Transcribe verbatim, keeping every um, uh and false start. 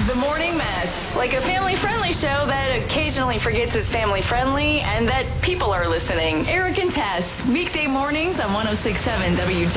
The Morning Mess, like a family-friendly show that occasionally forgets it's family-friendly and that people are listening. Eric and Tess, weekday mornings on one oh six point seven W J.